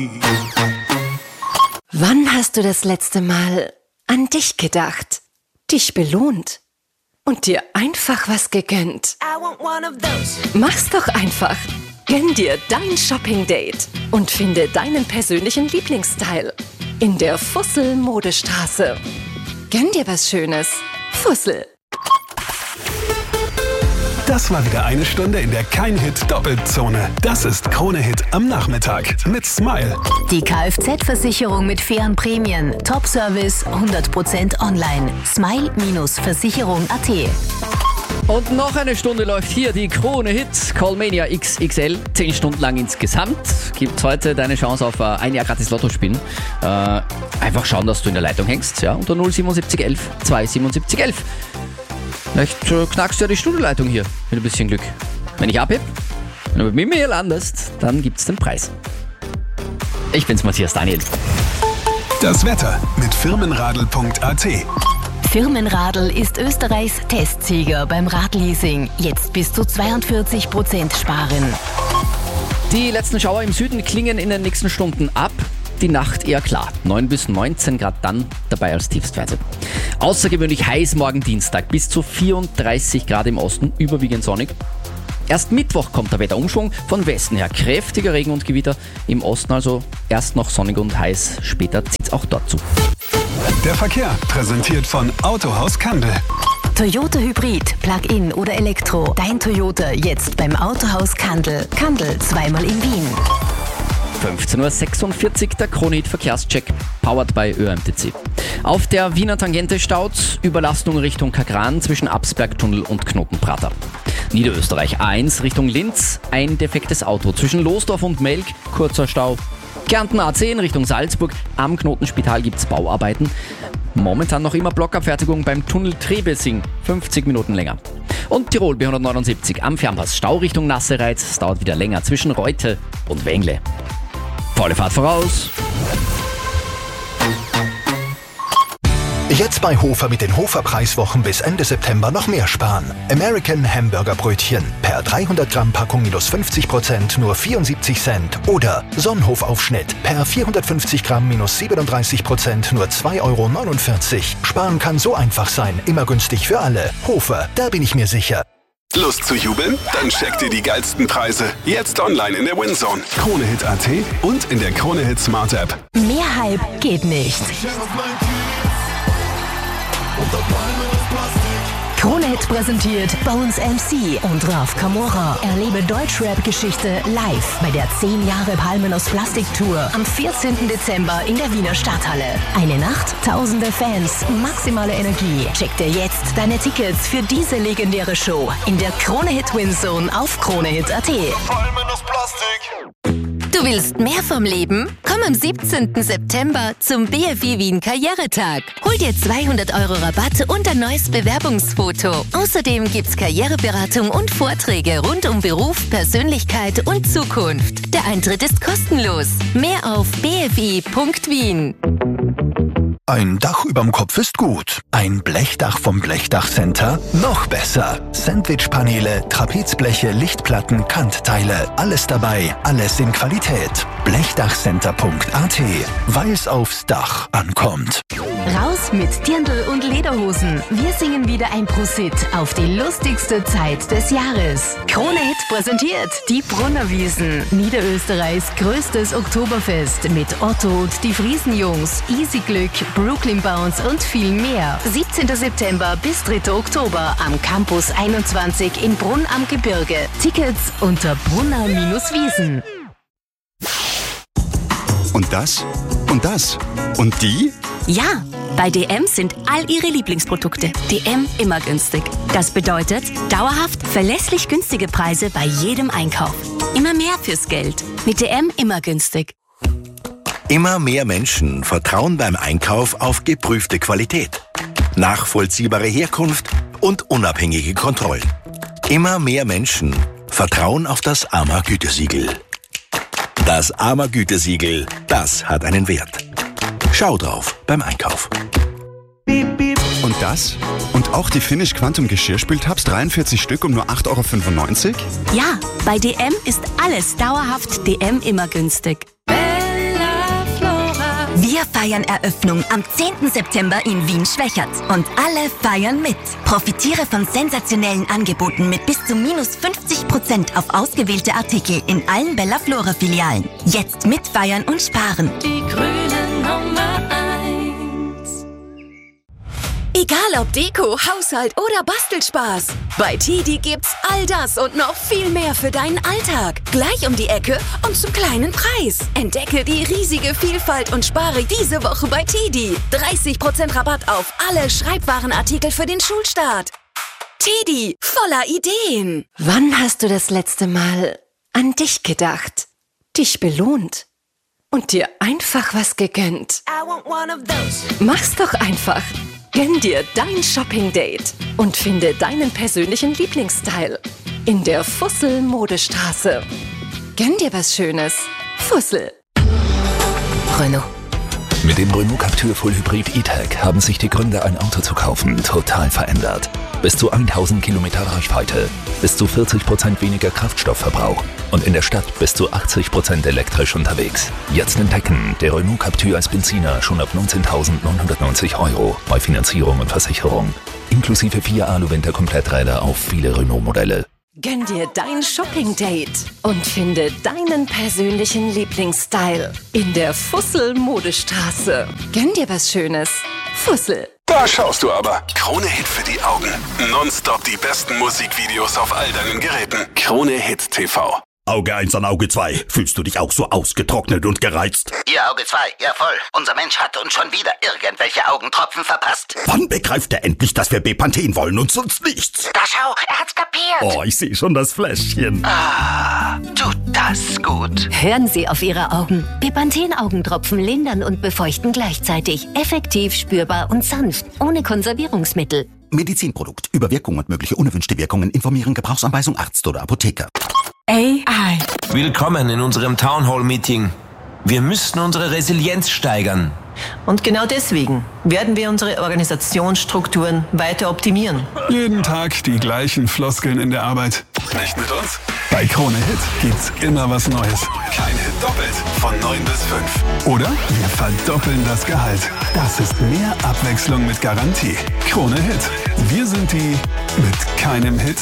Wann hast du das letzte Mal an dich gedacht, dich belohnt und dir einfach was gegönnt? Mach's doch einfach. Gönn dir dein Shopping-Date und finde deinen persönlichen Lieblingsstyle in der Fussel-Modestraße. Gönn dir was Schönes. Fussel. Das war wieder eine Stunde in der Kein-Hit-Doppelzone. Das ist Krone-Hit am Nachmittag mit Smile. Die Kfz-Versicherung mit fairen Prämien. Top-Service, 100% online. Smile-Versicherung.at. Und noch eine Stunde läuft hier die Krone-Hit Callmania XXL. 10 Stunden lang insgesamt. Gibt heute deine Chance auf ein Jahr gratis Lotto-Spielen. Einfach schauen, dass du in der Leitung hängst. Ja, unter 07711 27711. Vielleicht knackst du ja die Studioleitung hier mit ein bisschen Glück. Wenn ich abhebe, wenn du mit mir hier landest, dann gibt's den Preis. Ich bin's, Matthias Daniel. Das Wetter mit firmenradl.at. Firmenradl ist Österreichs Testsieger beim Radleasing. Jetzt bis zu 42% sparen. Die letzten Schauer im Süden klingen in den nächsten Stunden ab. Die Nacht eher klar. 9 bis 19 Grad dann dabei als Tiefstwerte. Außergewöhnlich heiß morgen Dienstag. Bis zu 34 Grad im Osten, überwiegend sonnig. Erst Mittwoch kommt der Wetterumschwung von Westen her. Kräftiger Regen und Gewitter im Osten, also erst noch sonnig und heiß. Später zieht's auch dort zu. Der Verkehr präsentiert von Autohaus Kandel. Toyota Hybrid, Plug-in oder Elektro. Dein Toyota jetzt beim Autohaus Kandel. Kandel, zweimal in Wien. 15.46 Uhr, der Krone-Hit Verkehrscheck, powered by ÖMTC. Auf der Wiener Tangente staut, Überlastung Richtung Kagran zwischen Absbergtunnel und Knotenprater. Niederösterreich A1 Richtung Linz, ein defektes Auto zwischen Losdorf und Melk, kurzer Stau. Kärnten A10 Richtung Salzburg, am Knotenspital gibt's Bauarbeiten. Momentan noch immer Blockabfertigung beim Tunnel Trebesing, 50 Minuten länger. Und Tirol B179 am Fernpass, Stau Richtung Nassereiz, es dauert wieder länger zwischen Reute und Wengle. Volle Fahrt voraus. Jetzt bei Hofer mit den Hofer-Preiswochen bis Ende September noch mehr sparen. American Hamburger Brötchen per 300 Gramm Packung minus 50% nur 74 Cent. Oder Sonnenhof-Aufschnitt per 450 Gramm minus 37% nur 2,49 Euro. Sparen kann so einfach sein, immer günstig für alle. Hofer, da bin ich mir sicher. Lust zu jubeln? Dann checkt ihr die geilsten Preise. Jetzt online in der WinZone. Krone-Hit.at und in der Krone-Hit Smart App. Mehr Hype geht nicht. Krone-Hit präsentiert Bones MC und Raf Camora. Erlebe Deutschrap-Geschichte live bei der 10 Jahre Palmen aus Plastik-Tour am 14. Dezember in der Wiener Stadthalle. Eine Nacht, tausende Fans, maximale Energie. Check dir jetzt deine Tickets für diese legendäre Show in der Krone-Hit WinZone auf Krone-Hit.at. Palmen aus Plastik. Du willst mehr vom Leben? Komm am 17. September zum BFI Wien Karrieretag. Hol dir 200 Euro Rabatt und ein neues Bewerbungsfoto. Außerdem gibt's Karriereberatung und Vorträge rund um Beruf, Persönlichkeit und Zukunft. Der Eintritt ist kostenlos. Mehr auf bfi.wien. Ein Dach überm Kopf ist gut. Ein Blechdach vom Blechdachcenter noch besser. Sandwichpaneele, Trapezbleche, Lichtplatten, Kantteile. Alles dabei, alles in Qualität. Blechdachcenter.at, weil es aufs Dach ankommt. Raus mit Dirndl und Lederhosen. Wir singen wieder ein Prosit auf die lustigste Zeit des Jahres. Krone-Hit präsentiert die Brunnerwiesen. Niederösterreichs größtes Oktoberfest mit Otto und die Friesenjungs, Easy Glück, Brooklyn Bounce und viel mehr. 17. September bis 3. Oktober am Campus 21 in Brunn am Gebirge. Tickets unter brunner-wiesen. Und das? Und das? Und die? Ja, bei DM sind all ihre Lieblingsprodukte. DM immer günstig. Das bedeutet dauerhaft verlässlich günstige Preise bei jedem Einkauf. Immer mehr fürs Geld. Mit DM immer günstig. Immer mehr Menschen vertrauen beim Einkauf auf geprüfte Qualität, nachvollziehbare Herkunft und unabhängige Kontrollen. Immer mehr Menschen vertrauen auf das AMA-Gütesiegel. Das AMA-Gütesiegel, das hat einen Wert. Schau drauf beim Einkauf. Und das? Und auch die Finish Quantum Geschirrspültabs 43 Stück um nur 8,95 €? Ja, bei DM ist alles dauerhaft DM immer günstig. Feiern-Eröffnung am 10. September in Wien-Schwächert. Und alle feiern mit. Profitiere von sensationellen Angeboten mit bis zu minus 50% auf ausgewählte Artikel in allen Bella Flora-Filialen. Jetzt mitfeiern und sparen. Die grüne Nummer 1. Egal ob Deko, Haushalt oder Bastelspaß. Bei TEDi gibt's all das und noch viel mehr für deinen Alltag. Gleich um die Ecke und zum kleinen Preis. Entdecke die riesige Vielfalt und spare diese Woche bei TEDi. 30% Rabatt auf alle Schreibwarenartikel für den Schulstart. TEDi, voller Ideen. Wann hast du das letzte Mal an dich gedacht? Dich belohnt? Und dir einfach was gegönnt? Mach's doch einfach. Gönn dir dein Shopping-Date und finde deinen persönlichen Lieblingsstyle in der Fussel-Modestraße. Gönn dir was Schönes. Fussel. Renault. Mit dem Renault Captur Full Hybrid E-Tech haben sich die Gründe, ein Auto zu kaufen, total verändert. Bis zu 1000 Kilometer Reichweite, bis zu 40% weniger Kraftstoffverbrauch und in der Stadt bis zu 80% elektrisch unterwegs. Jetzt entdecken, der Renault Captur als Benziner schon ab 19.990 € bei Finanzierung und Versicherung. Inklusive 4 Alu-Winter-Kompletträder auf viele Renault-Modelle. Gönn dir dein Shopping-Date und finde deinen persönlichen Lieblingsstyle in der Fussel-Modestraße. Gönn dir was Schönes. Fussel. Da schaust du aber. Krone Hit für die Augen. Nonstop die besten Musikvideos auf all deinen Geräten. Krone Hit TV. Auge 1 an Auge 2. Fühlst du dich auch so ausgetrocknet und gereizt? Ihr Auge 2, ja voll. Unser Mensch hat uns schon wieder irgendwelche Augentropfen verpasst. Wann begreift er endlich, dass wir Bepanthen wollen und sonst nichts? Da schau, er hat's kapiert. Oh, ich sehe schon das Fläschchen. Ah, tut das gut. Hören Sie auf Ihre Augen. Bepanthen-Augentropfen lindern und befeuchten gleichzeitig. Effektiv, spürbar und sanft. Ohne Konservierungsmittel. Medizinprodukt. Über Wirkung und mögliche unerwünschte Wirkungen informieren. Gebrauchsanweisung Arzt oder Apotheker. AI. Willkommen in unserem Townhall-Meeting. Wir müssen unsere Resilienz steigern. Und genau deswegen werden wir unsere Organisationsstrukturen weiter optimieren. Jeden Tag die gleichen Floskeln in der Arbeit. Nicht mit uns? Bei Krone Hit gibt's immer was Neues. Kein Hit doppelt. Von 9 bis 5. Oder wir verdoppeln das Gehalt. Das ist mehr Abwechslung mit Garantie. Krone Hit. Wir sind die mit keinem Hit